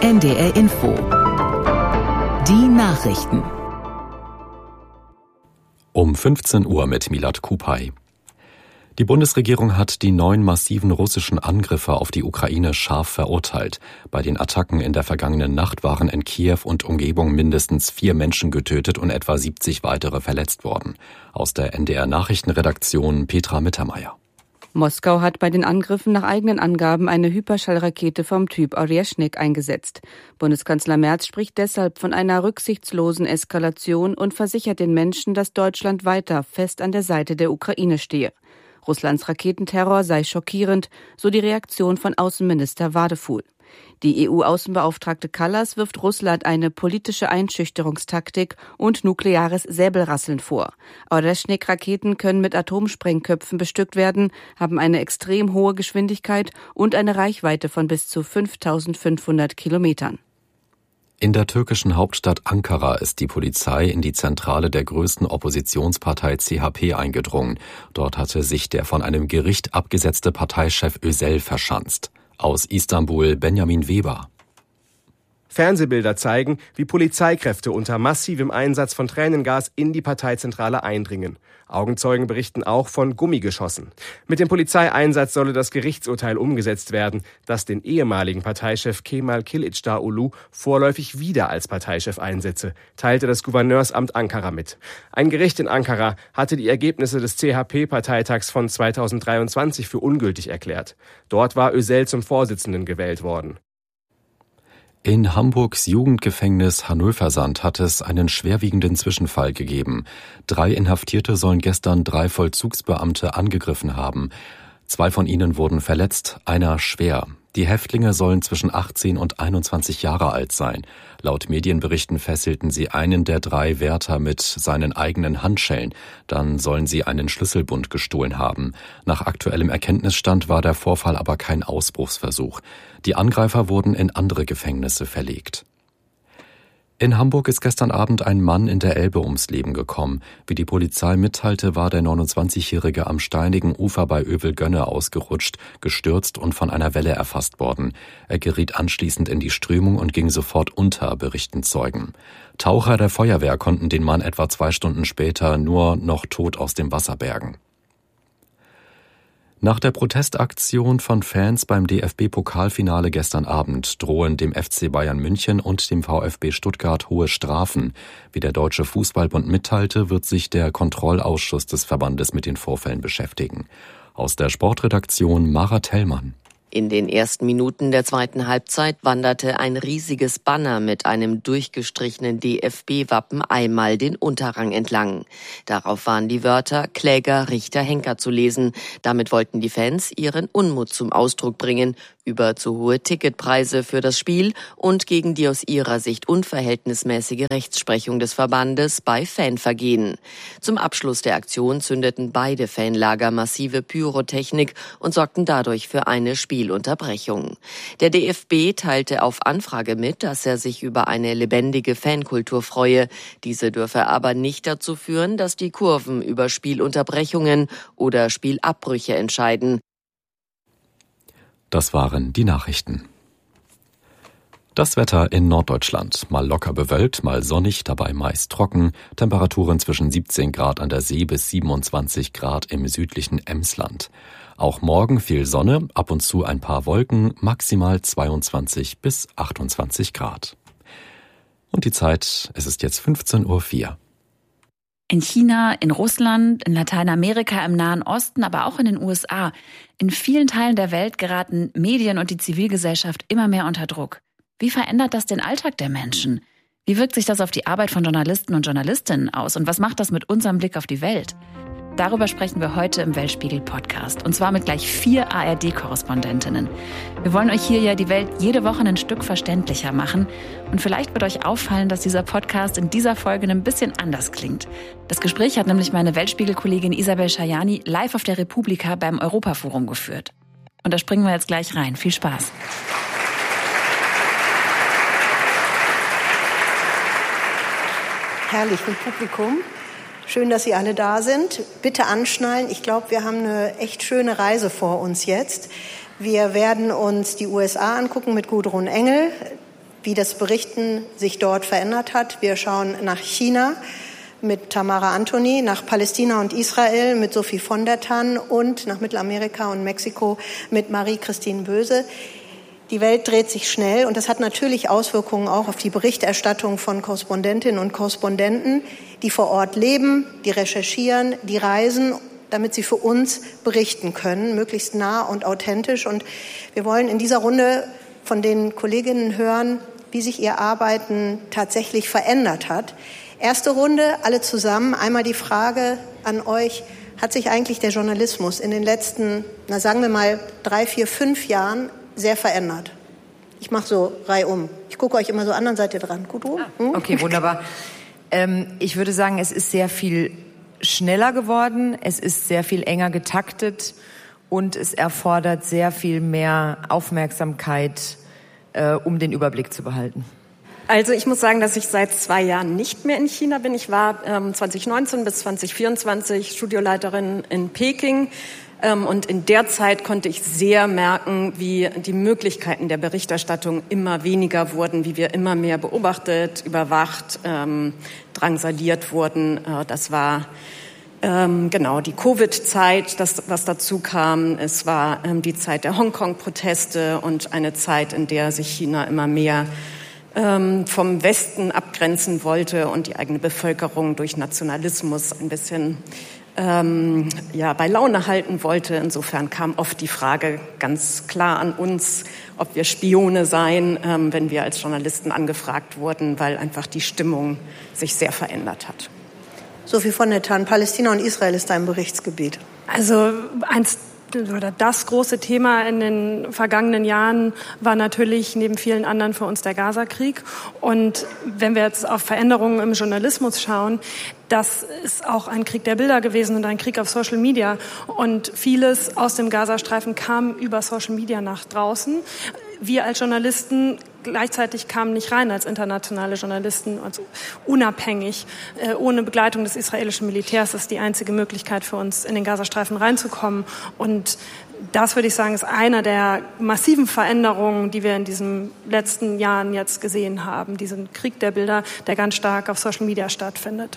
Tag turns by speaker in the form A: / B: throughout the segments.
A: NDR Info. Die Nachrichten.
B: Um 15 Uhr mit Milad Kupay. Die Bundesregierung hat die 9 massiven russischen Angriffe auf die Ukraine scharf verurteilt. Bei den Attacken in der vergangenen Nacht waren in Kiew und Umgebung mindestens 4 Menschen getötet und etwa 70 weitere verletzt worden. Aus der NDR Nachrichtenredaktion Petra Mittermeier.
C: Moskau hat bei den Angriffen nach eigenen Angaben eine Hyperschallrakete vom Typ Oryeshnik eingesetzt. Bundeskanzler Merz spricht deshalb von einer rücksichtslosen Eskalation und versichert den Menschen, dass Deutschland weiter fest an der Seite der Ukraine stehe. Russlands Raketenterror sei schockierend, so die Reaktion von Außenminister Wadefuhl. Die EU-Außenbeauftragte Kallas wirft Russland eine politische Einschüchterungstaktik und nukleares Säbelrasseln vor. Oryeshnik-Raketen können mit Atomsprengköpfen bestückt werden, haben eine extrem hohe Geschwindigkeit und eine Reichweite von bis zu 5.500 Kilometern.
B: In der türkischen Hauptstadt Ankara ist die Polizei in die Zentrale der größten Oppositionspartei CHP eingedrungen. Dort hatte sich der von einem Gericht abgesetzte Parteichef Özel verschanzt. Aus Istanbul Benjamin Weber.
D: Fernsehbilder zeigen, wie Polizeikräfte unter massivem Einsatz von Tränengas in die Parteizentrale eindringen. Augenzeugen berichten auch von Gummigeschossen. Mit dem Polizeieinsatz solle das Gerichtsurteil umgesetzt werden, das den ehemaligen Parteichef Kemal Kılıçdaroğlu vorläufig wieder als Parteichef einsetze, teilte das Gouverneursamt Ankara mit. Ein Gericht in Ankara hatte die Ergebnisse des CHP-Parteitags von 2023 für ungültig erklärt. Dort war Özel zum Vorsitzenden gewählt worden.
B: In Hamburgs Jugendgefängnis Hannoversand hat es einen schwerwiegenden Zwischenfall gegeben. 3 Inhaftierte sollen gestern 3 Vollzugsbeamte angegriffen haben. 2 von ihnen wurden verletzt, einer schwer. Die Häftlinge sollen zwischen 18 und 21 Jahre alt sein. Laut Medienberichten fesselten sie einen der 3 Wärter mit seinen eigenen Handschellen. Dann sollen sie einen Schlüsselbund gestohlen haben. Nach aktuellem Erkenntnisstand war der Vorfall aber kein Ausbruchsversuch. Die Angreifer wurden in andere Gefängnisse verlegt. In Hamburg ist gestern Abend ein Mann in der Elbe ums Leben gekommen. Wie die Polizei mitteilte, war der 29-Jährige am steinigen Ufer bei Övelgönne ausgerutscht, gestürzt und von einer Welle erfasst worden. Er geriet anschließend in die Strömung und ging sofort unter, berichten Zeugen. Taucher der Feuerwehr konnten den Mann etwa 2 Stunden später nur noch tot aus dem Wasser bergen. Nach der Protestaktion von Fans beim DFB-Pokalfinale gestern Abend drohen dem FC Bayern München und dem VfB Stuttgart hohe Strafen. Wie der Deutsche Fußballbund mitteilte, wird sich der Kontrollausschuss des Verbandes mit den Vorfällen beschäftigen. Aus der Sportredaktion Mara Tellmann.
E: In den ersten Minuten der zweiten Halbzeit wanderte ein riesiges Banner mit einem durchgestrichenen DFB-Wappen einmal den Unterrang entlang. Darauf waren die Wörter Kläger, Richter, Henker zu lesen. Damit wollten die Fans ihren Unmut zum Ausdruck bringen über zu hohe Ticketpreise für das Spiel und gegen die aus ihrer Sicht unverhältnismäßige Rechtsprechung des Verbandes bei Fanvergehen. Zum Abschluss der Aktion zündeten beide Fanlager massive Pyrotechnik und sorgten dadurch für eine Spielunterbrechung. Der DFB teilte auf Anfrage mit, dass er sich über eine lebendige Fankultur freue. Diese dürfe aber nicht dazu führen, dass die Kurven über Spielunterbrechungen oder Spielabbrüche entscheiden.
B: Das waren die Nachrichten. Das Wetter in Norddeutschland. Mal locker bewölkt, mal sonnig, dabei meist trocken. Temperaturen zwischen 17 Grad an der See bis 27 Grad im südlichen Emsland. Auch morgen viel Sonne, ab und zu ein paar Wolken, maximal 22 bis 28 Grad. Und die Zeit, es ist jetzt 15:04 Uhr.
F: In China, in Russland, in Lateinamerika, im Nahen Osten, aber auch in den USA. In vielen Teilen der Welt geraten Medien und die Zivilgesellschaft immer mehr unter Druck. Wie verändert das den Alltag der Menschen? Wie wirkt sich das auf die Arbeit von Journalisten und Journalistinnen aus? Und was macht das mit unserem Blick auf die Welt? Darüber sprechen wir heute im Weltspiegel-Podcast. Und zwar mit gleich 4 ARD-Korrespondentinnen. Wir wollen euch hier ja die Welt jede Woche ein Stück verständlicher machen. Und vielleicht wird euch auffallen, dass dieser Podcast in dieser Folge ein bisschen anders klingt. Das Gespräch hat nämlich meine Weltspiegel-Kollegin Isabel Schajani live auf der Republika beim Europaforum geführt. Und da springen wir jetzt gleich rein. Viel Spaß.
G: Herrlich mit Publikum. Schön, dass Sie alle da sind. Bitte anschnallen. Ich glaube, wir haben eine echt schöne Reise vor uns jetzt. Wir werden uns die USA angucken mit Gudrun Engel. wie das Berichten sich dort verändert hat. Wir schauen nach China mit Tamara Antony, nach Palästina und Israel mit Sophie von der Tann und nach Mittelamerika und Mexiko mit Marie-Christine Böse. Die Welt dreht sich schnell und das hat natürlich Auswirkungen auch auf die Berichterstattung von Korrespondentinnen und Korrespondenten, die vor Ort leben, die recherchieren, die reisen, damit sie für uns berichten können, möglichst nah und authentisch. Und wir wollen in dieser Runde von den Kolleginnen hören, wie sich ihr Arbeiten tatsächlich verändert hat. Erste Runde, alle zusammen. Einmal die Frage an euch, hat sich eigentlich der Journalismus in den letzten, sagen wir mal, 3, 4, 5 Jahren sehr verändert? Ich mache so reihum. Ich gucke euch immer so an, dann seid ihr dran. Gut,
H: Okay, wunderbar. Ich würde sagen, es ist sehr viel schneller geworden, es ist sehr viel enger getaktet und es erfordert sehr viel mehr Aufmerksamkeit, um den Überblick zu behalten.
I: Also ich muss sagen, dass ich seit 2 Jahren nicht mehr in China bin. Ich war 2019 bis 2024 Studioleiterin in Peking. Und in der Zeit konnte ich sehr merken, wie die Möglichkeiten der Berichterstattung immer weniger wurden, wie wir immer mehr beobachtet, überwacht, drangsaliert wurden. Das war genau die Covid-Zeit, was dazu kam. Es war die Zeit der Hongkong-Proteste und eine Zeit, in der sich China immer mehr vom Westen abgrenzen wollte und die eigene Bevölkerung durch Nationalismus ein bisschen bei Laune halten wollte. Insofern kam oft die Frage ganz klar an uns, ob wir Spione seien, wenn wir als Journalisten angefragt wurden, weil einfach die Stimmung sich sehr verändert hat.
G: Sophie von der Tann, Palästina und Israel ist dein Berichtsgebiet.
J: Also das große Thema in den vergangenen Jahren war natürlich neben vielen anderen für uns der Gaza-Krieg. Und wenn wir jetzt auf Veränderungen im Journalismus schauen, das ist auch ein Krieg der Bilder gewesen und ein Krieg auf Social Media. Und vieles aus dem Gazastreifen kam über Social Media nach draußen. Wir als Journalisten gleichzeitig kamen nicht rein als internationale Journalisten, also unabhängig, ohne Begleitung des israelischen Militärs. Das ist die einzige Möglichkeit für uns, in den Gazastreifen reinzukommen. Und das, würde ich sagen, ist eine der massiven Veränderungen, die wir in diesen letzten Jahren jetzt gesehen haben. Diesen Krieg der Bilder, der ganz stark auf Social Media stattfindet.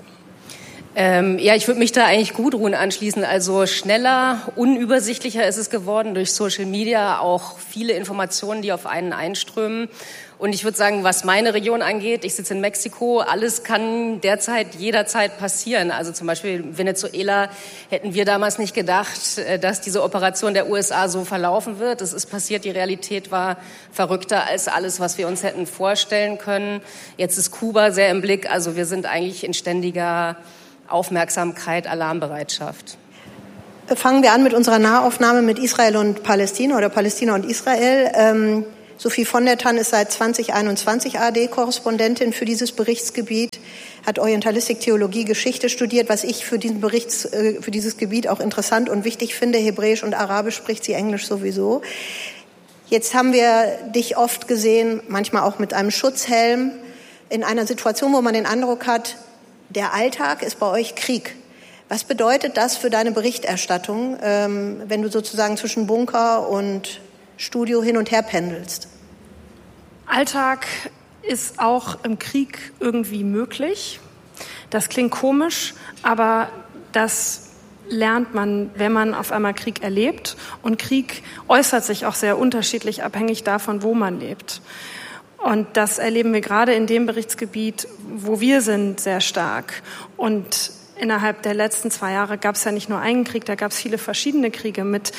K: Ich würde mich da eigentlich Gudrun anschließen. Also schneller, unübersichtlicher ist es geworden durch Social Media, auch viele Informationen, die auf einen einströmen. Und ich würde sagen, was meine Region angeht, ich sitze in Mexiko, alles kann derzeit jederzeit passieren. Also zum Beispiel Venezuela hätten wir damals nicht gedacht, dass diese Operation der USA so verlaufen wird. Es ist passiert, die Realität war verrückter als alles, was wir uns hätten vorstellen können. Jetzt ist Kuba sehr im Blick, also wir sind eigentlich in ständiger Aufmerksamkeit, Alarmbereitschaft.
G: Fangen wir an mit unserer Nahaufnahme mit Israel und Palästina oder Palästina und Israel. Sophie von der Tann ist seit 2021 ARD-Korrespondentin für dieses Berichtsgebiet, hat Orientalistik, Theologie, Geschichte studiert, was ich für dieses Gebiet auch interessant und wichtig finde. Hebräisch und Arabisch spricht sie, Englisch sowieso. Jetzt haben wir dich oft gesehen, manchmal auch mit einem Schutzhelm, in einer Situation, wo man den Eindruck hat, der Alltag ist bei euch Krieg. Was bedeutet das für deine Berichterstattung, wenn du sozusagen zwischen Bunker und Studio hin und her pendelst?
J: Alltag ist auch im Krieg irgendwie möglich. Das klingt komisch, aber das lernt man, wenn man auf einmal Krieg erlebt. Und Krieg äußert sich auch sehr unterschiedlich, abhängig davon, wo man lebt. Und das erleben wir gerade in dem Berichtsgebiet, wo wir sind, sehr stark. Und innerhalb der letzten 2 Jahre gab es ja nicht nur einen Krieg, da gab es viele verschiedene Kriege mit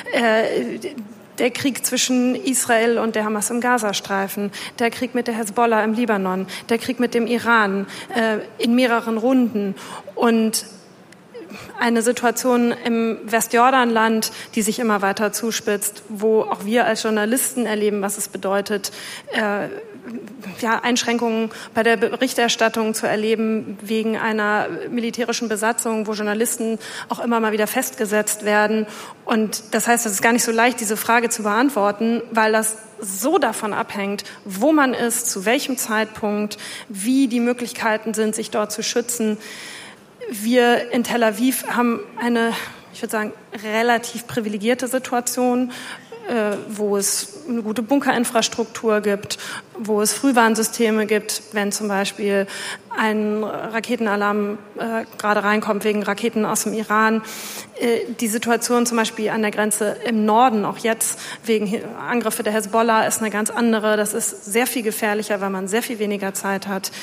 J: der Krieg zwischen Israel und der Hamas im Gazastreifen, der Krieg mit der Hezbollah im Libanon, der Krieg mit dem Iran in mehreren Runden und eine Situation im Westjordanland, die sich immer weiter zuspitzt, wo auch wir als Journalisten erleben, was es bedeutet, Einschränkungen bei der Berichterstattung zu erleben wegen einer militärischen Besatzung, wo Journalisten auch immer mal wieder festgesetzt werden. Und das heißt, es ist gar nicht so leicht, diese Frage zu beantworten, weil das so davon abhängt, wo man ist, zu welchem Zeitpunkt, wie die Möglichkeiten sind, sich dort zu schützen. Wir in Tel Aviv haben eine, ich würde sagen, relativ privilegierte Situation. wo es eine gute Bunkerinfrastruktur gibt, wo es Frühwarnsysteme gibt, wenn zum Beispiel ein Raketenalarm gerade reinkommt wegen Raketen aus dem Iran. Die Situation zum Beispiel an der Grenze im Norden, auch jetzt wegen Angriffe der Hezbollah, ist eine ganz andere. Das ist sehr viel gefährlicher, weil man sehr viel weniger Zeit hat.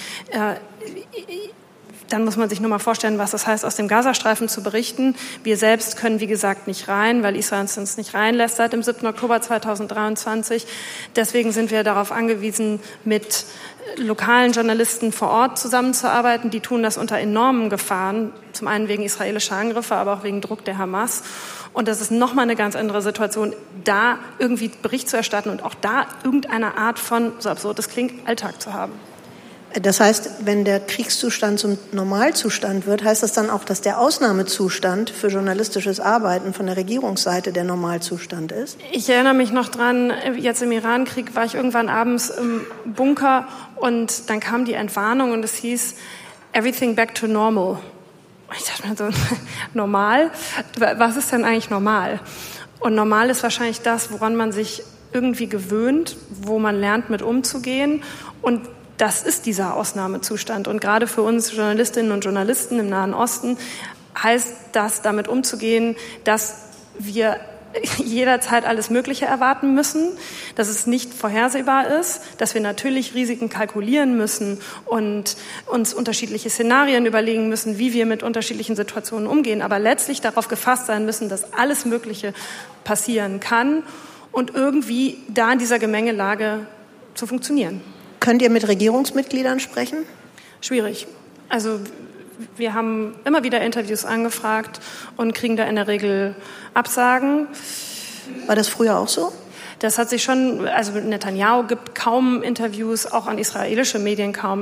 J: Dann muss man sich nur mal vorstellen, was das heißt, aus dem Gazastreifen zu berichten. Wir selbst können, wie gesagt, nicht rein, weil Israel uns nicht reinlässt seit dem 7. Oktober 2023. Deswegen sind wir darauf angewiesen, mit lokalen Journalisten vor Ort zusammenzuarbeiten. Die tun das unter enormen Gefahren, zum einen wegen israelischer Angriffe, aber auch wegen Druck der Hamas. Und das ist nochmal eine ganz andere Situation, da irgendwie Bericht zu erstatten und auch da irgendeine Art von, so absurd es klingt, Alltag zu haben.
G: Das heißt, wenn der Kriegszustand zum Normalzustand wird, heißt das dann auch, dass der Ausnahmezustand für journalistisches Arbeiten von der Regierungsseite der Normalzustand ist? Ich
J: erinnere mich noch dran, jetzt im Irankrieg war ich irgendwann abends im Bunker und dann kam die Entwarnung und es hieß, everything back to normal. Ich dachte mir so, normal? Was ist denn eigentlich normal? Und normal ist wahrscheinlich das, woran man sich irgendwie gewöhnt, wo man lernt, mit umzugehen. Und das ist dieser Ausnahmezustand. Und gerade für uns Journalistinnen und Journalisten im Nahen Osten heißt das, damit umzugehen, dass wir jederzeit alles Mögliche erwarten müssen, dass es nicht vorhersehbar ist, dass wir natürlich Risiken kalkulieren müssen und uns unterschiedliche Szenarien überlegen müssen, wie wir mit unterschiedlichen Situationen umgehen, aber letztlich darauf gefasst sein müssen, dass alles Mögliche passieren kann und irgendwie da in dieser Gemengelage zu funktionieren.
G: Könnt ihr mit Regierungsmitgliedern sprechen?
J: Schwierig. Also wir haben immer wieder Interviews angefragt und kriegen da in der Regel Absagen.
G: War das früher auch so?
J: Das hat sich schon, also Netanyahu gibt kaum Interviews, auch an israelische Medien kaum.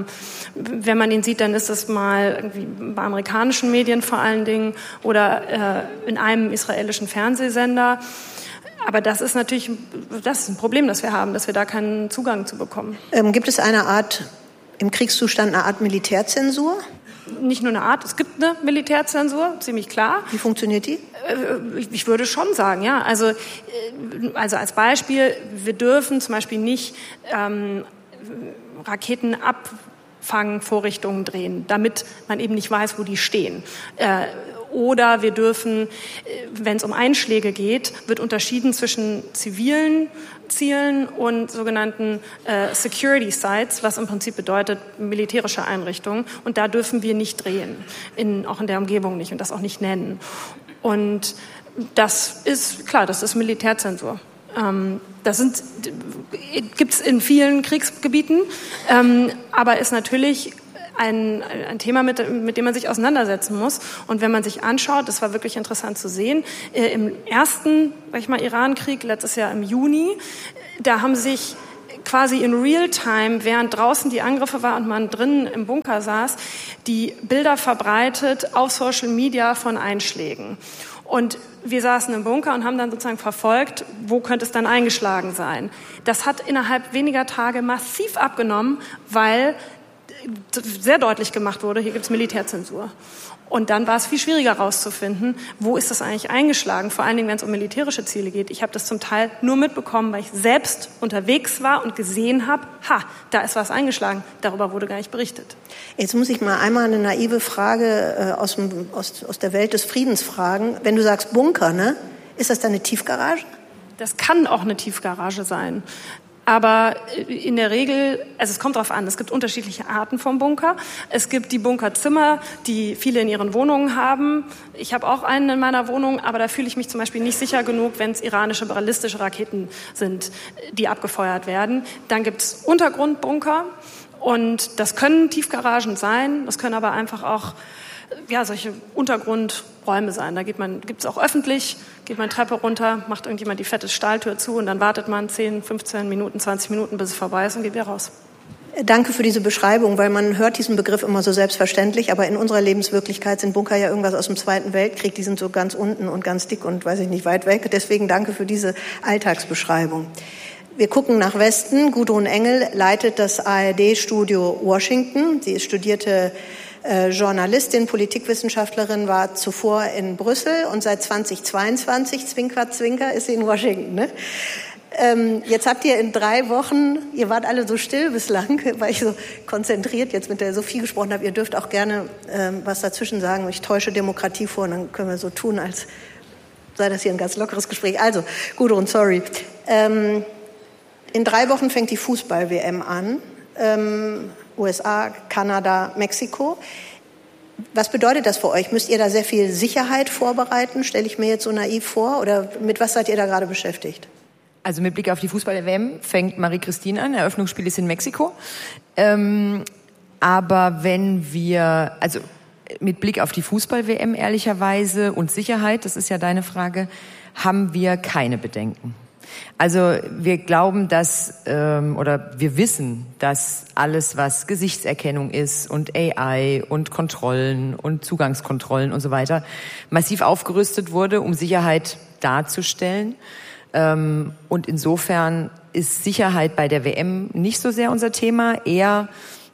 J: Wenn man ihn sieht, dann ist es mal irgendwie bei amerikanischen Medien vor allen Dingen oder in einem israelischen Fernsehsender. Aber das ist natürlich ein Problem, das wir haben, dass wir da keinen Zugang zu bekommen.
G: Gibt es im Kriegszustand eine Art Militärzensur?
J: Nicht nur eine Art, es gibt eine Militärzensur, ziemlich klar.
G: Wie funktioniert die?
J: Ich würde schon sagen, ja. Also als Beispiel, wir dürfen zum Beispiel nicht Raketenabfangvorrichtungen drehen, damit man eben nicht weiß, wo die stehen. Oder wir dürfen, wenn es um Einschläge geht, wird unterschieden zwischen zivilen Zielen und sogenannten Security Sites, was im Prinzip bedeutet militärische Einrichtungen. Und da dürfen wir nicht drehen, auch in der Umgebung nicht und das auch nicht nennen. Und das ist, klar, das ist Militärzensur. Das gibt es in vielen Kriegsgebieten, aber ist natürlich ein Thema, mit dem man sich auseinandersetzen muss. Und wenn man sich anschaut, das war wirklich interessant zu sehen, im ersten, Irankrieg, letztes Jahr im Juni, da haben sich quasi in Realtime, während draußen die Angriffe waren und man drinnen im Bunker saß, die Bilder verbreitet auf Social Media von Einschlägen. Und wir saßen im Bunker und haben dann sozusagen verfolgt, wo könnte es dann eingeschlagen sein. Das hat innerhalb weniger Tage massiv abgenommen, weil sehr deutlich gemacht wurde, hier gibt es Militärzensur. Und dann war es viel schwieriger herauszufinden, wo ist das eigentlich eingeschlagen, vor allen Dingen, wenn es um militärische Ziele geht. Ich habe das zum Teil nur mitbekommen, weil ich selbst unterwegs war und gesehen habe, da ist was eingeschlagen. Darüber wurde gar nicht berichtet.
G: Jetzt muss ich mal einmal eine naive Frage aus der Welt des Friedens fragen. Wenn du sagst Bunker, ne? Ist das dann eine Tiefgarage?
J: Das kann auch eine Tiefgarage sein. Aber in der Regel, also es kommt darauf an, es gibt unterschiedliche Arten vom Bunker. Es gibt die Bunkerzimmer, die viele in ihren Wohnungen haben. Ich habe auch einen in meiner Wohnung, aber da fühle ich mich zum Beispiel nicht sicher genug, wenn es iranische ballistische Raketen sind, die abgefeuert werden. Dann gibt es Untergrundbunker und das können Tiefgaragen sein, das können aber einfach auch solche Untergrundräume sein. Da gibt es auch öffentlich, geht man Treppe runter, macht irgendjemand die fette Stahltür zu und dann wartet man 10, 15 Minuten, 20 Minuten, bis es vorbei ist und geht wieder raus.
G: Danke für diese Beschreibung, weil man hört diesen Begriff immer so selbstverständlich, aber in unserer Lebenswirklichkeit sind Bunker ja irgendwas aus dem Zweiten Weltkrieg, die sind so ganz unten und ganz dick und weiß ich nicht, weit weg. Deswegen danke für diese Alltagsbeschreibung. Wir gucken nach Westen. Gudrun Engel leitet das ARD-Studio Washington. Sie ist studierte Journalistin, Politikwissenschaftlerin, war zuvor in Brüssel und seit 2022, Zwinker, Zwinker, ist sie in Washington. Ne? Jetzt habt ihr in 3 Wochen, ihr wart alle so still bislang, weil ich so konzentriert jetzt mit der Sophie gesprochen habe. Ihr dürft auch gerne was dazwischen sagen. Ich täusche Demokratie vor und dann können wir so tun, als sei das hier ein ganz lockeres Gespräch. Also, Gudrun, sorry. In 3 Wochen fängt die Fußball-WM an. USA, Kanada, Mexiko. Was bedeutet das für euch? Müsst ihr da sehr viel Sicherheit vorbereiten? Stelle ich mir jetzt so naiv vor? Oder mit was seid ihr da gerade beschäftigt?
H: Also mit Blick auf die Fußball-WM fängt Marie-Christine an. Eröffnungsspiel ist in Mexiko. Aber wenn wir, also mit Blick auf die Fußball-WM ehrlicherweise und Sicherheit, das ist ja deine Frage, haben wir keine Bedenken. Also wir glauben, oder wir wissen, dass alles, was Gesichtserkennung ist und AI und Kontrollen und Zugangskontrollen und so weiter, massiv aufgerüstet wurde, um Sicherheit darzustellen. Und insofern ist Sicherheit bei der WM nicht so sehr unser Thema, eher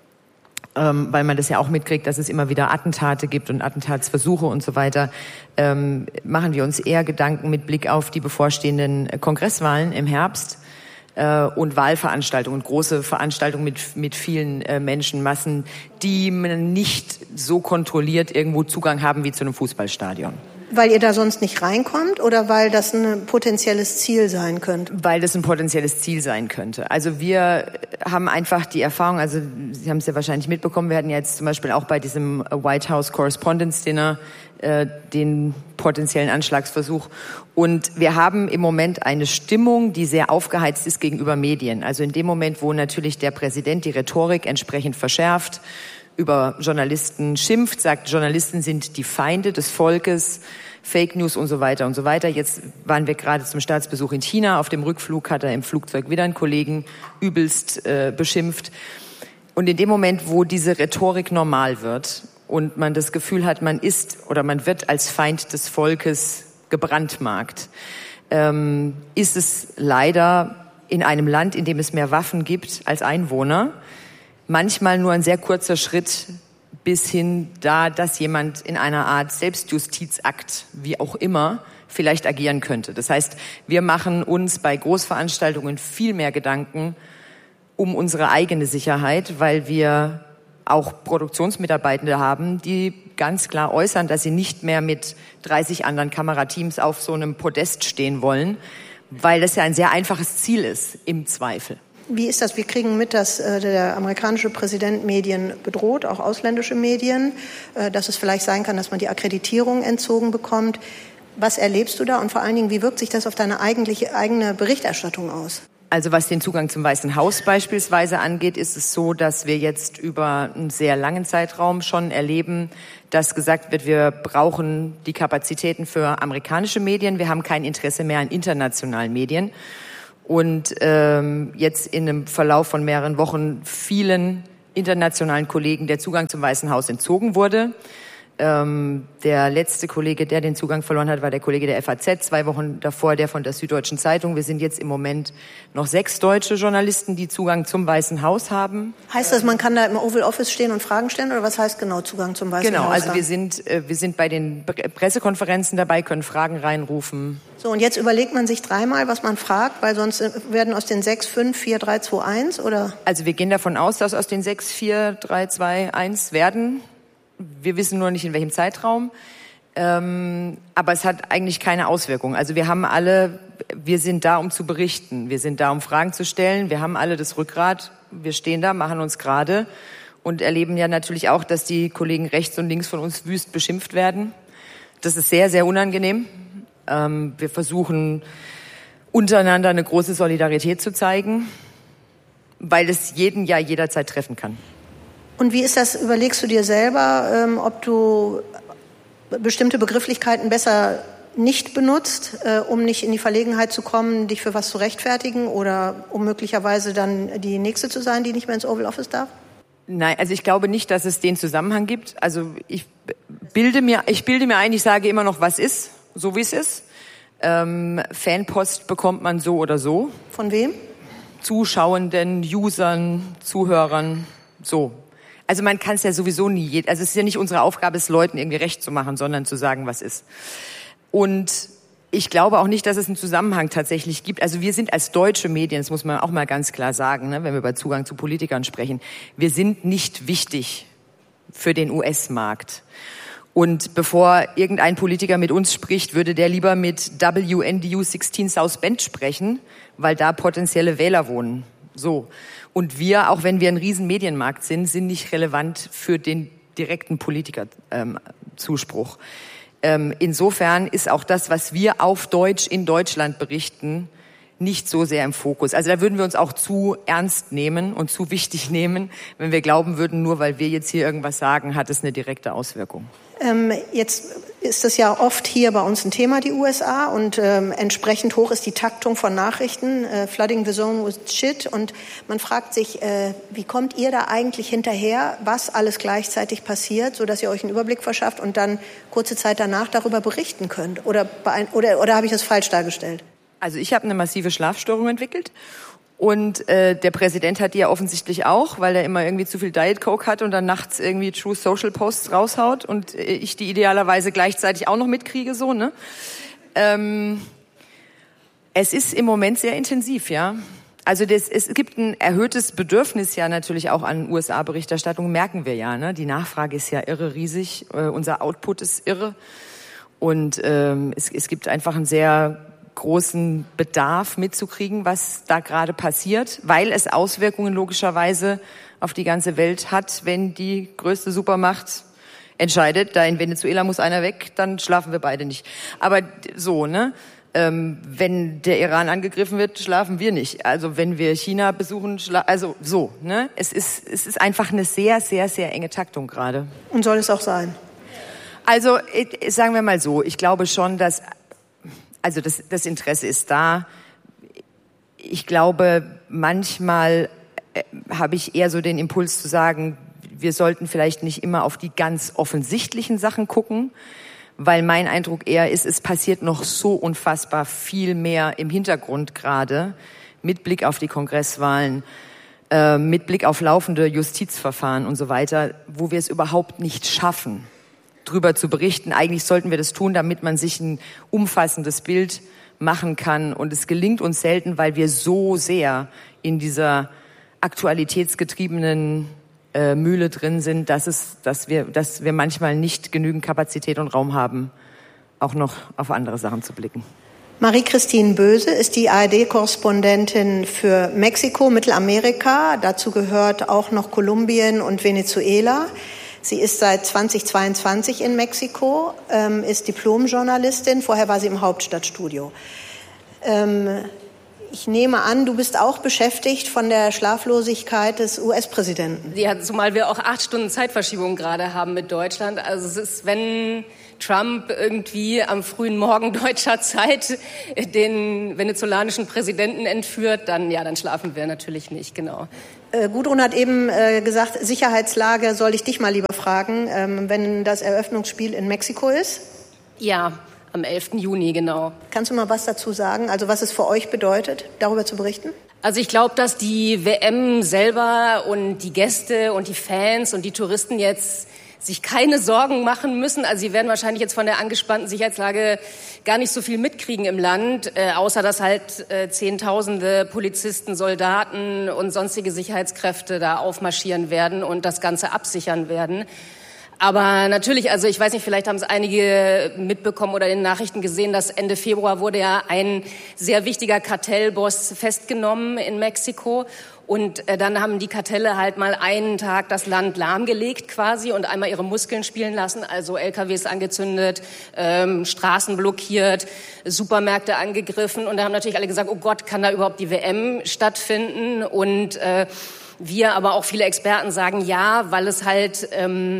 H: weil man das ja auch mitkriegt, dass es immer wieder Attentate gibt und Attentatsversuche und so weiter, machen wir uns eher Gedanken mit Blick auf die bevorstehenden Kongresswahlen im Herbst und Wahlveranstaltungen, große Veranstaltungen mit vielen Menschenmassen, die man nicht so kontrolliert irgendwo Zugang haben wie zu einem Fußballstadion.
G: Weil ihr da sonst nicht reinkommt oder weil das ein potenzielles Ziel sein könnte?
H: Weil das ein potenzielles Ziel sein könnte. Also wir haben einfach die Erfahrung, also Sie haben es ja wahrscheinlich mitbekommen, wir hatten ja jetzt zum Beispiel auch bei diesem White House Correspondents Dinner den potenziellen Anschlagsversuch. Und wir haben im Moment eine Stimmung, die sehr aufgeheizt ist gegenüber Medien. Also in dem Moment, wo natürlich der Präsident die Rhetorik entsprechend verschärft, über Journalisten schimpft, sagt, Journalisten sind die Feinde des Volkes, Fake News und so weiter und so weiter. Jetzt waren wir gerade zum Staatsbesuch in China. Auf dem Rückflug hat er im Flugzeug wieder einen Kollegen übelst beschimpft. Und in dem Moment, wo diese Rhetorik normal wird und man das Gefühl hat, man ist oder man wird als Feind des Volkes gebrandmarkt, ist es leider in einem Land, in dem es mehr Waffen gibt als Einwohner, manchmal nur ein sehr kurzer Schritt bis hin da, dass jemand in einer Art Selbstjustizakt, wie auch immer, vielleicht agieren könnte. Das heißt, wir machen uns bei Großveranstaltungen viel mehr Gedanken um unsere eigene Sicherheit, weil wir auch Produktionsmitarbeitende haben, die ganz klar äußern, dass sie nicht mehr mit 30 anderen Kamerateams auf so einem Podest stehen wollen, weil das ja ein sehr einfaches Ziel ist, im Zweifel.
G: Wie ist das? Wir kriegen mit, dass der amerikanische Präsident Medien bedroht, auch ausländische Medien, dass es vielleicht sein kann, dass man die Akkreditierung entzogen bekommt. Was erlebst du da und vor allen Dingen, wie wirkt sich das auf deine eigene Berichterstattung aus?
H: Also was den Zugang zum Weißen Haus beispielsweise angeht, ist es so, dass wir jetzt über einen sehr langen Zeitraum schon erleben, dass gesagt wird, wir brauchen die Kapazitäten für amerikanische Medien, wir haben kein Interesse mehr an internationalen Medien. Und jetzt in einem Verlauf von mehreren Wochen vielen internationalen Kollegen der Zugang zum Weißen Haus entzogen wurde. Der letzte Kollege, der den Zugang verloren hat, war der Kollege der FAZ, 2 Wochen davor der von der Süddeutschen Zeitung. Wir sind jetzt im Moment noch 6 deutsche Journalisten, die Zugang zum Weißen Haus haben.
G: Heißt das, man kann da im Oval Office stehen und Fragen stellen, oder was heißt genau Zugang zum Weißen Haus?
H: Genau, also wir sind bei den Pressekonferenzen dabei, können Fragen reinrufen.
G: So, und jetzt überlegt man sich 3-mal, was man fragt, weil sonst werden aus den 6, 5, 4, 3, 2, 1, oder?
H: Also wir gehen davon aus, dass aus den 6, 4, 3, 2, 1 werden. Wir wissen nur nicht, in welchem Zeitraum. Aber es hat eigentlich keine Auswirkung. Also wir sind da, um zu berichten. Wir sind da, um Fragen zu stellen. Wir haben alle das Rückgrat. Wir stehen da, machen uns gerade und erleben ja natürlich auch, dass die Kollegen rechts und links von uns wüst beschimpft werden. Das ist sehr, sehr unangenehm. Wir versuchen untereinander eine große Solidarität zu zeigen, weil es jeden ja jederzeit treffen kann.
G: Und wie ist das, überlegst du dir selber, ob du bestimmte Begrifflichkeiten besser nicht benutzt, um nicht in die Verlegenheit zu kommen, dich für was zu rechtfertigen oder um möglicherweise dann die Nächste zu sein, die nicht mehr ins Oval Office darf?
H: Nein, also ich glaube nicht, dass es den Zusammenhang gibt. Also ich bilde mir ein, ich sage immer noch, was ist, so wie es ist. Fanpost bekommt man so oder so.
G: Von wem?
H: Zuschauenden, Usern, Zuhörern, so. Also man kann es ja sowieso nie, also es ist ja nicht unsere Aufgabe, es Leuten irgendwie recht zu machen, sondern zu sagen, was ist. Und ich glaube auch nicht, dass es einen Zusammenhang tatsächlich gibt. Also wir sind als deutsche Medien, das muss man auch mal ganz klar sagen, ne, wenn wir über Zugang zu Politikern sprechen, wir sind nicht wichtig für den US-Markt. Und bevor irgendein Politiker mit uns spricht, würde der lieber mit WNDU 16 South Bend sprechen, weil da potenzielle Wähler wohnen. So. Und wir, auch wenn wir ein riesen Medienmarkt sind nicht relevant für den direkten Politikerzuspruch. Insofern ist auch das, was wir auf Deutsch in Deutschland berichten, nicht so sehr im Fokus. Also da würden wir uns auch zu ernst nehmen und zu wichtig nehmen, wenn wir glauben würden, nur weil wir jetzt hier irgendwas sagen, hat es eine direkte Auswirkung.
G: Jetzt ist es ja oft hier bei uns ein Thema, die USA, und entsprechend hoch ist die Taktung von Nachrichten, flooding the zone with shit, und man fragt sich, wie kommt ihr da eigentlich hinterher, was alles gleichzeitig passiert, sodass ihr euch einen Überblick verschafft und dann kurze Zeit danach darüber berichten könnt? Oder habe ich das falsch dargestellt?
H: Also ich habe eine massive Schlafstörung entwickelt. Und der Präsident hat die ja offensichtlich auch, weil er immer irgendwie zu viel Diet Coke hat und dann nachts irgendwie True Social Posts raushaut und ich die idealerweise gleichzeitig auch noch mitkriege, so, ne? Es ist im Moment sehr intensiv, ja. Also es gibt ein erhöhtes Bedürfnis ja natürlich auch an USA-Berichterstattung, merken wir ja, ne? Die Nachfrage ist ja irre riesig, unser Output ist irre und es gibt einfach einen sehr großen Bedarf mitzukriegen, was da gerade passiert, weil es Auswirkungen logischerweise auf die ganze Welt hat, wenn die größte Supermacht entscheidet, da in Venezuela muss einer weg, dann schlafen wir beide nicht. Aber so, ne? Wenn der Iran angegriffen wird, schlafen wir nicht. Also wenn wir China besuchen, also so, ne? Es ist einfach eine sehr, sehr, sehr enge Taktung gerade.
G: Und soll es auch sein?
H: Also sagen wir mal so, ich glaube schon, dass also das Interesse ist da. Ich glaube, manchmal habe ich eher so den Impuls zu sagen, wir sollten vielleicht nicht immer auf die ganz offensichtlichen Sachen gucken, weil mein Eindruck eher ist, es passiert noch so unfassbar viel mehr im Hintergrund gerade, mit Blick auf die Kongresswahlen, mit Blick auf laufende Justizverfahren und so weiter, wo wir es überhaupt nicht schaffen, drüber zu berichten. Eigentlich sollten wir das tun, damit man sich ein umfassendes Bild machen kann. Und es gelingt uns selten, weil wir so sehr in dieser aktualitätsgetriebenen Mühle drin sind, dass wir manchmal nicht genügend Kapazität und Raum haben, auch noch auf andere Sachen zu blicken.
G: Marie-Christine Böse ist die ARD-Korrespondentin für Mexiko, Mittelamerika. Dazu gehört auch noch Kolumbien und Venezuela. Sie ist seit 2022 in Mexiko, ist Diplomjournalistin. Vorher war sie im Hauptstadtstudio. Ich nehme an, du bist auch beschäftigt von der Schlaflosigkeit des US-Präsidenten.
K: Ja, zumal wir auch 8 Stunden Zeitverschiebung gerade haben mit Deutschland. Also es ist, wenn Trump irgendwie am frühen Morgen deutscher Zeit den venezolanischen Präsidenten entführt, dann schlafen wir natürlich nicht, genau.
G: Gudrun hat eben gesagt, Sicherheitslage soll ich dich mal lieber fragen, wenn das Eröffnungsspiel in Mexiko ist?
K: Ja, am 11. Juni, genau.
G: Kannst du mal was dazu sagen, also was es für euch bedeutet, darüber zu berichten?
K: Also ich glaube, dass die WM selber und die Gäste und die Fans und die Touristen jetzt sich keine Sorgen machen müssen. Also sie werden wahrscheinlich jetzt von der angespannten Sicherheitslage gar nicht so viel mitkriegen im Land, außer dass halt Zehntausende Polizisten, Soldaten und sonstige Sicherheitskräfte da aufmarschieren werden und das Ganze absichern werden. Aber natürlich, also ich weiß nicht, vielleicht haben es einige mitbekommen oder in den Nachrichten gesehen, dass Ende Februar wurde ja ein sehr wichtiger Kartellboss festgenommen in Mexiko. Und dann haben die Kartelle halt mal einen Tag das Land lahmgelegt quasi und einmal ihre Muskeln spielen lassen, also LKWs angezündet, Straßen blockiert, Supermärkte angegriffen. Und da haben natürlich alle gesagt, oh Gott, kann da überhaupt die WM stattfinden? Und wir, aber auch viele Experten sagen ja, weil es halt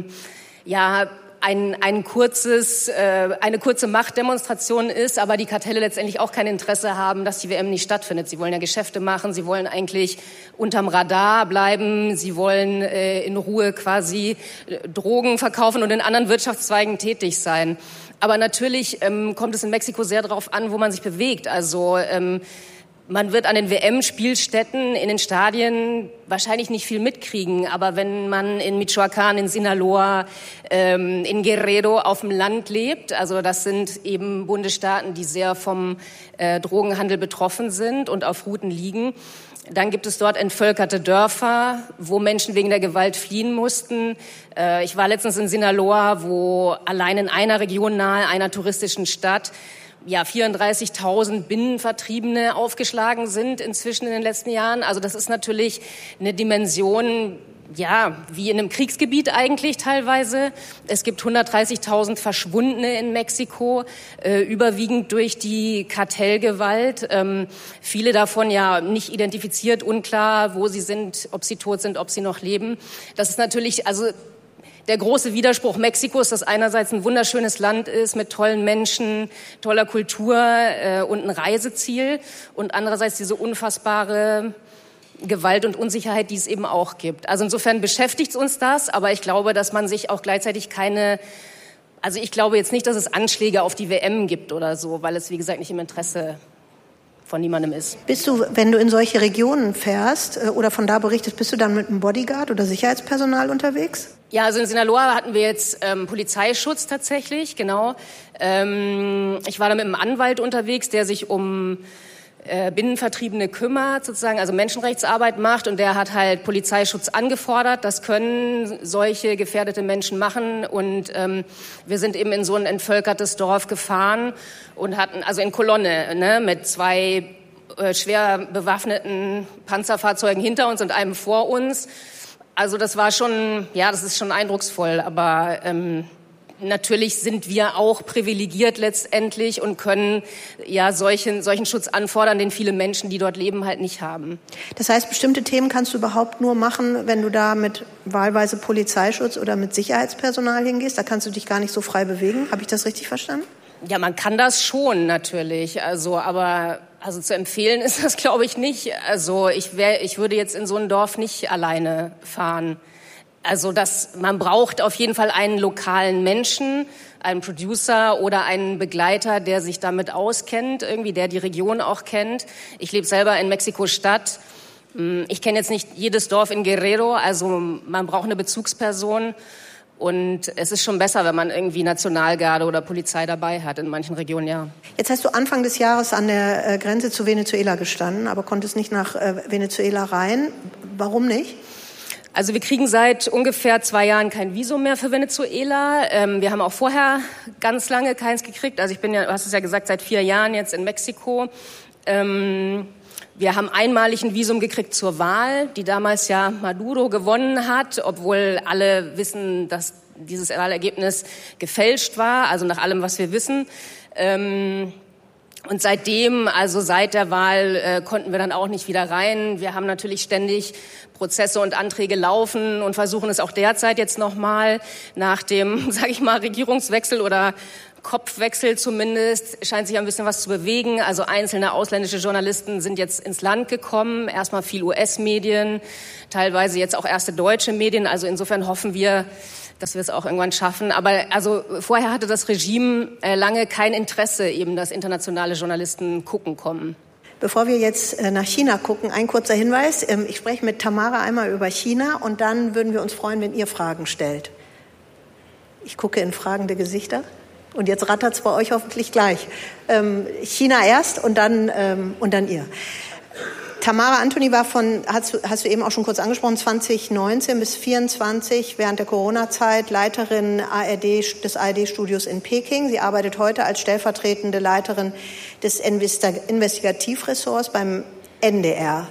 K: eine kurze Machtdemonstration ist, aber die Kartelle letztendlich auch kein Interesse haben, dass die WM nicht stattfindet. Sie wollen ja Geschäfte machen, sie wollen eigentlich unterm Radar bleiben, sie wollen in Ruhe quasi Drogen verkaufen und in anderen Wirtschaftszweigen tätig sein. Aber natürlich kommt es in Mexiko sehr darauf an, wo man sich bewegt. Also man wird an den WM-Spielstätten in den Stadien wahrscheinlich nicht viel mitkriegen. Aber wenn man in Michoacán, in Sinaloa, in Guerrero auf dem Land lebt, also das sind eben Bundesstaaten, die sehr vom Drogenhandel betroffen sind und auf Routen liegen, dann gibt es dort entvölkerte Dörfer, wo Menschen wegen der Gewalt fliehen mussten. Ich war letztens in Sinaloa, wo allein in einer Region nahe einer touristischen Stadt 34.000 Binnenvertriebene aufgeschlagen sind inzwischen in den letzten Jahren. Also das ist natürlich eine Dimension, wie in einem Kriegsgebiet eigentlich teilweise. Es gibt 130.000 Verschwundene in Mexiko, überwiegend durch die Kartellgewalt. Viele davon nicht identifiziert, unklar, wo sie sind, ob sie tot sind, ob sie noch leben. Das ist natürlich, der große Widerspruch Mexikos, das einerseits ein wunderschönes Land ist mit tollen Menschen, toller Kultur und ein Reiseziel und andererseits diese unfassbare Gewalt und Unsicherheit, die es eben auch gibt. Also insofern beschäftigt uns das, aber ich glaube, dass man sich auch gleichzeitig ich glaube jetzt nicht, dass es Anschläge auf die WM gibt oder so, weil es, wie gesagt, nicht im Interesse von niemandem ist.
G: Bist du, wenn du in solche Regionen fährst oder von da berichtest, bist du dann mit einem Bodyguard oder Sicherheitspersonal unterwegs?
K: Ja, also in Sinaloa hatten wir jetzt Polizeischutz tatsächlich, genau. Ich war da mit einem Anwalt unterwegs, der sich um Binnenvertriebene kümmert, sozusagen, also Menschenrechtsarbeit macht, und der hat halt Polizeischutz angefordert. Das können solche gefährdete Menschen machen, und wir sind eben in so ein entvölkertes Dorf gefahren und hatten, also in Kolonne, mit 2 schwer bewaffneten Panzerfahrzeugen hinter uns und einem vor uns. Also das war schon, das ist schon eindrucksvoll, aber natürlich sind wir auch privilegiert letztendlich und können solchen Schutz anfordern, den viele Menschen, die dort leben, halt nicht haben.
G: Das heißt, bestimmte Themen kannst du überhaupt nur machen, wenn du da mit wahlweise Polizeischutz oder mit Sicherheitspersonal hingehst? Da kannst du dich gar nicht so frei bewegen. Habe ich das richtig verstanden?
K: Ja, man kann das schon natürlich, aber zu empfehlen ist das, glaube ich, nicht. Also ich würde jetzt in so ein Dorf nicht alleine fahren. Also man braucht auf jeden Fall einen lokalen Menschen, einen Producer oder einen Begleiter, der sich damit auskennt, irgendwie, der die Region auch kennt. Ich lebe selber in Mexiko-Stadt. Ich kenne jetzt nicht jedes Dorf in Guerrero, also man braucht eine Bezugsperson. Und es ist schon besser, wenn man irgendwie Nationalgarde oder Polizei dabei hat, in manchen Regionen, ja.
G: Jetzt hast du Anfang des Jahres an der Grenze zu Venezuela gestanden, aber konntest nicht nach Venezuela rein. Warum nicht?
K: Also wir kriegen seit ungefähr 2 Jahren kein Visum mehr für Venezuela. Wir haben auch vorher ganz lange keins gekriegt. Also ich bin du hast es ja gesagt, seit 4 Jahren jetzt in Mexiko. Wir haben einmalig ein Visum gekriegt zur Wahl, die damals ja Maduro gewonnen hat, obwohl alle wissen, dass dieses Wahlergebnis gefälscht war, also nach allem, was wir wissen. Und seitdem, also seit der Wahl, konnten wir dann auch nicht wieder rein. Wir haben natürlich ständig Prozesse und Anträge laufen und versuchen es auch derzeit jetzt nochmal nach dem, sage ich mal, Regierungswechsel oder Kopfwechsel zumindest, scheint sich ein bisschen was zu bewegen. Also einzelne ausländische Journalisten sind jetzt ins Land gekommen, erstmal viel US-Medien, teilweise jetzt auch erste deutsche Medien. Also insofern hoffen wir, dass wir es auch irgendwann schaffen. Aber also vorher hatte das Regime lange kein Interesse, eben, dass internationale Journalisten kommen.
G: Bevor wir jetzt nach China gucken, ein kurzer Hinweis. Ich spreche mit Tamara einmal über China und dann würden wir uns freuen, wenn ihr Fragen stellt. Ich gucke in fragende Gesichter. Und jetzt rattert's bei euch hoffentlich gleich. China erst und dann ihr. Tamara Antony war hast du eben auch schon kurz angesprochen, 2019 bis 2024 während der Corona-Zeit Leiterin des ARD-Studios in Peking. Sie arbeitet heute als stellvertretende Leiterin des Investigativressorts beim NDR.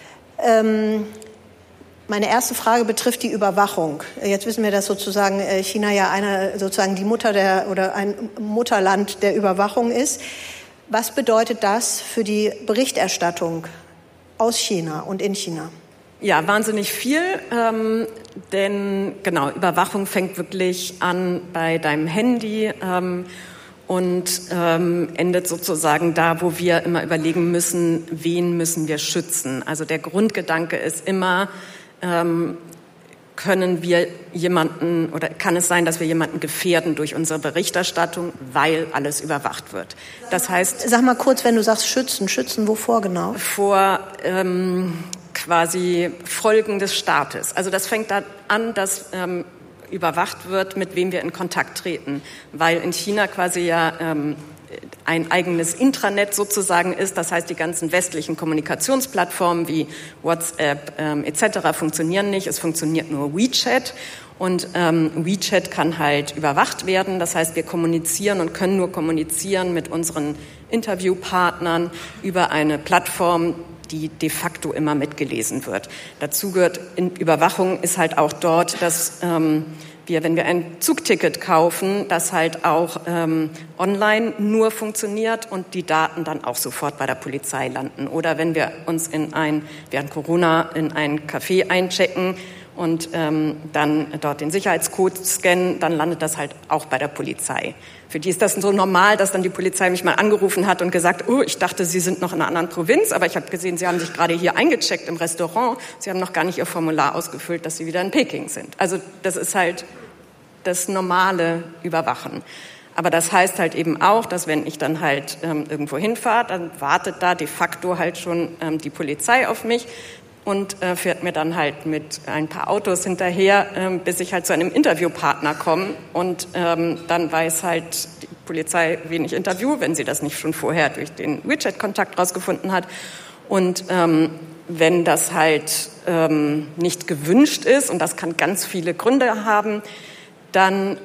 G: Meine erste Frage betrifft die Überwachung. Jetzt wissen wir, dass sozusagen China ja die Mutter oder ein Mutterland der Überwachung ist. Was bedeutet das für die Berichterstattung aus China und in China?
I: Ja, wahnsinnig viel, denn genau, Überwachung fängt wirklich an bei deinem Handy und endet sozusagen da, wo wir immer überlegen müssen, wen müssen wir schützen. Also der Grundgedanke ist immer, können wir jemanden oder kann es sein, dass wir jemanden gefährden durch unsere Berichterstattung, weil alles überwacht wird. Das heißt...
G: Sag mal kurz, wenn du sagst schützen wovor genau?
I: Vor quasi Folgen des Staates. Also das fängt da an, dass überwacht wird, mit wem wir in Kontakt treten, weil in China quasi ja ein eigenes Intranet sozusagen ist. Das heißt, die ganzen westlichen Kommunikationsplattformen wie WhatsApp etc. funktionieren nicht. Es funktioniert nur WeChat. Und WeChat kann halt überwacht werden. Das heißt, wir kommunizieren und können nur kommunizieren mit unseren Interviewpartnern über eine Plattform, die de facto immer mitgelesen wird. Dazu gehört in Überwachung ist halt auch dort, dass wenn wir ein Zugticket kaufen, das halt auch online nur funktioniert und die Daten dann auch sofort bei der Polizei landen. Oder wenn wir uns während Corona in ein Café einchecken und dann dort den Sicherheitscode scannen, dann landet das halt auch bei der Polizei. Für die ist das so normal, dass dann die Polizei mich mal angerufen hat und gesagt, ich dachte, Sie sind noch in einer anderen Provinz, aber ich habe gesehen, Sie haben sich gerade hier eingecheckt im Restaurant. Sie haben noch gar nicht Ihr Formular ausgefüllt, dass Sie wieder in Peking sind. Also das ist halt das normale Überwachen. Aber das heißt halt eben auch, dass wenn ich dann halt irgendwo hinfahre, dann wartet da de facto halt schon die Polizei auf mich und fährt mir dann halt mit ein paar Autos hinterher, bis ich halt zu einem Interviewpartner komme. Und dann weiß halt die Polizei, wen ich interviewe, wenn sie das nicht schon vorher durch den WeChat-Kontakt rausgefunden hat. Und wenn das halt nicht gewünscht ist, und das kann ganz viele Gründe haben, dann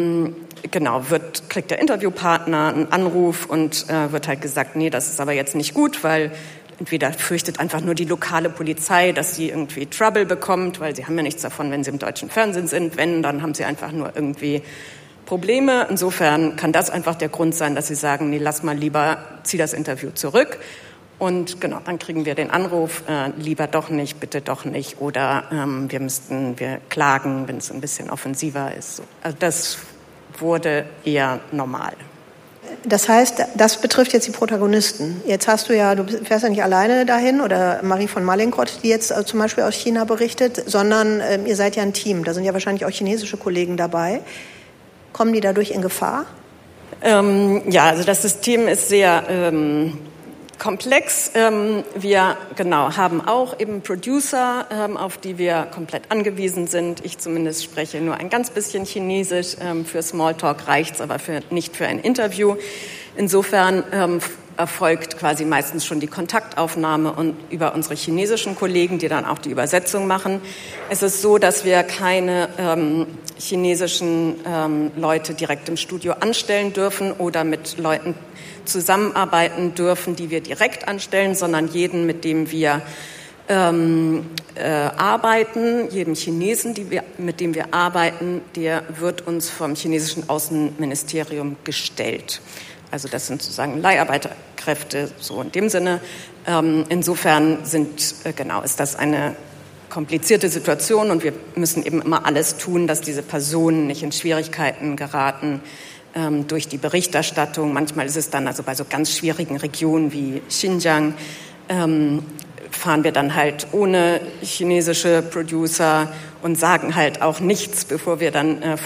I: kriegt der Interviewpartner einen Anruf und wird halt gesagt, nee, das ist aber jetzt nicht gut, weil entweder fürchtet einfach nur die lokale Polizei, dass sie irgendwie Trouble bekommt, weil sie haben ja nichts davon, wenn sie im deutschen Fernsehen sind. Wenn, dann haben sie einfach nur irgendwie Probleme. Insofern kann das einfach der Grund sein, dass sie sagen, nee, lass mal lieber, zieh das Interview zurück. Und genau, dann kriegen wir den Anruf, lieber doch nicht, bitte doch nicht. Oder wir klagen, wenn es ein bisschen offensiver ist. Also das wurde eher normal.
G: Das heißt, das betrifft jetzt die Protagonisten. Jetzt du fährst ja nicht alleine dahin oder Marie von Mallinckrodt, die jetzt zum Beispiel aus China berichtet, sondern ihr seid ja ein Team. Da sind ja wahrscheinlich auch chinesische Kollegen dabei. Kommen die dadurch in Gefahr?
I: Also das System ist sehr komplex. Wir haben auch eben Producer, auf die wir komplett angewiesen sind. Ich zumindest spreche nur ein ganz bisschen Chinesisch. Für Smalltalk reicht's, aber nicht für ein Interview. Insofern erfolgt quasi meistens schon die Kontaktaufnahme und über unsere chinesischen Kollegen, die dann auch die Übersetzung machen. Es ist so, dass wir keine chinesischen Leute direkt im Studio anstellen dürfen oder mit Leuten zusammenarbeiten dürfen, die wir direkt anstellen, sondern jeden, mit dem wir arbeiten, jedem Chinesen, mit dem wir arbeiten, der wird uns vom chinesischen Außenministerium gestellt. Also das sind sozusagen Leiharbeiterkräfte, so in dem Sinne. Insofern ist das eine komplizierte Situation und wir müssen eben immer alles tun, dass diese Personen nicht in Schwierigkeiten geraten durch die Berichterstattung. Manchmal ist es dann also bei so ganz schwierigen Regionen wie Xinjiang, fahren wir dann halt ohne chinesische Producer und sagen halt auch nichts, bevor wir dann